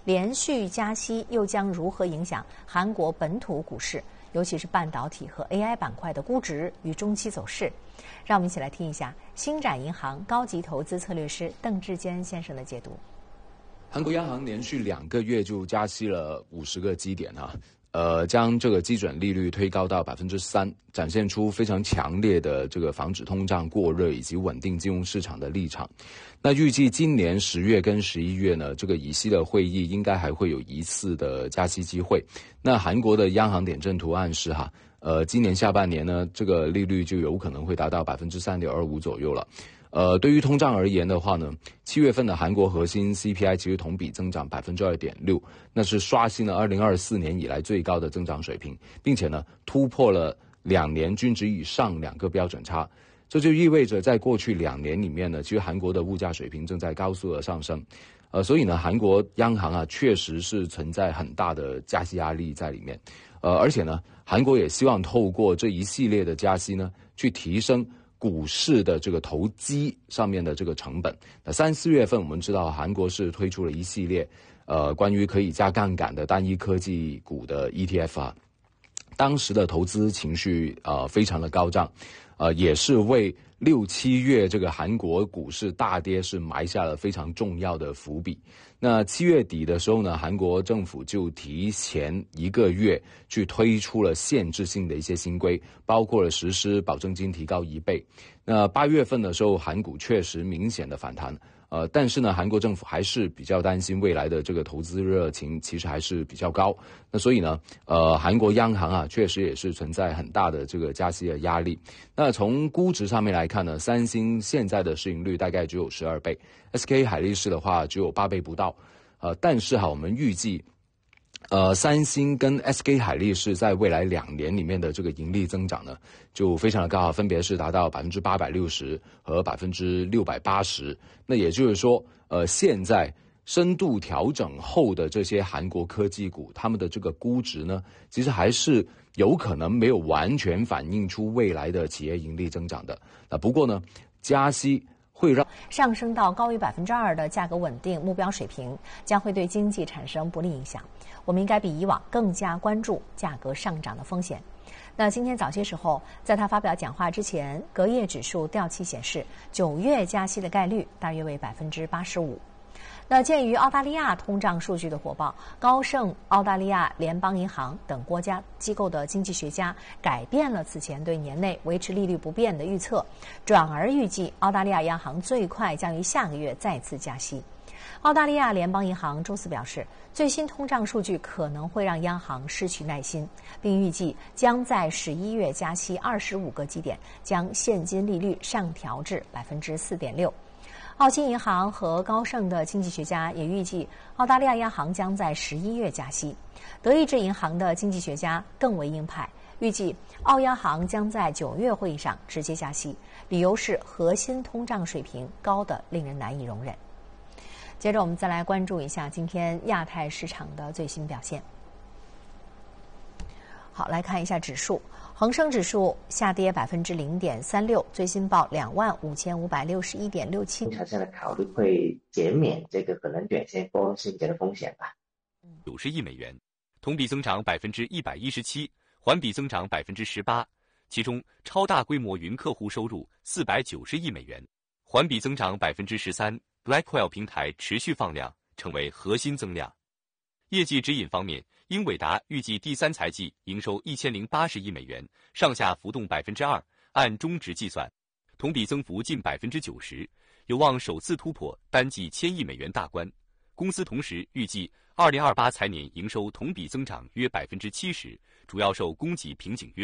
连续加息又将如何影响韩国本土股市，尤其是半导体和 AI 板块的估值与中期走势？让我们一起来听一下星展银行高级投资策略师邓志坚先生的解读。 韩国央行连续2个月就加息了50个基点将这个基准利率推高到3%，展现出非常强烈的这个防止通胀过热以及稳定金融市场的立场。那预计今年10月跟11月呢，这个议息的会议应该还会有1次的加息机会。那韩国的央行点阵图暗示今年下半年呢，这个利率就有可能会达到3.25%左右了。对于通胀而言的话呢，7月份的韩国核心 CPI 其实同比增长2.6%，那是刷新了2024年以来最高的增长水平，并且呢突破了2年均值以上2个标准差。这就意味着在过去2年里面呢，其实韩国的物价水平正在高速的上升。所以呢，韩国央行确实是存在很大的加息压力在里面。而且呢，韩国也希望透过这一系列的加息呢，去提升股市的这个投机上面的这个成本。那3、4月份我们知道韩国是推出了一系列关于可以加杠杆的单一科技股的 ETF 当时的投资情绪非常的高涨，也是为6、7月这个韩国股市大跌是埋下了非常重要的伏笔。那7月底的时候呢，韩国政府就提前1个月去推出了限制性的一些新规，包括了实施保证金提高1倍。那8月份的时候，韩股确实明显的反弹。但是呢，韩国政府还是比较担心未来的这个投资热情其实还是比较高。那所以呢，韩国央行确实也是存在很大的这个加息的压力。那从估值上面来看呢，三星现在的市盈率大概只有12倍 ，SK 海力士的话只有8倍不到。但是我们预计三星跟 SK 海力士在未来2年里面的这个盈利增长呢，就非常的高，分别是达到860%和680%。那也就是说，现在深度调整后的这些韩国科技股，他们的这个估值呢，其实还是有可能没有完全反映出未来的企业盈利增长的。那不过呢，加息会让上升到高于2%的价格稳定目标水平，将会对经济产生不利影响。我们应该比以往更加关注价格上涨的风险。那今天早些时候，在他发表讲话之前，隔夜指数调期显示，9月加息的概率大约为85%。那鉴于澳大利亚通胀数据的火爆，高盛、澳大利亚联邦银行等国家机构的经济学家改变了此前对年内维持利率不变的预测，转而预计澳大利亚央行最快将于下个月再次加息。澳大利亚联邦银行周四表示，最新通胀数据可能会让央行失去耐心，并预计将在11月加息25个基点，将现金利率上调至4.6%。澳新银行和高盛的经济学家也预计，澳大利亚央行将在11月加息。德意志银行的经济学家更为鹰派，预计澳央行将在9月会议上直接加息，理由是核心通胀水平高得令人难以容忍。接着我们再来关注一下今天亚太市场的最新表现。好，来看一下指数，恒生指数下跌0.36%，最新报25561.67。 他现在考虑会减免这个可能短线波动性质的风险吧。 90亿美元，同比增长117%，环比增长18%。其中，超大规模云客户收入490亿美元，环比增长13%。Blackwell 平台持续放量，成为核心增量。业绩指引方面，英伟达预计第3财季营收1080亿美元，上下浮动2%，按中值计算，同比增幅近90%，有望首次突破单季1000亿美元大关。公司同时预计2028财年营收同比增长约70%，主要受供给瓶颈约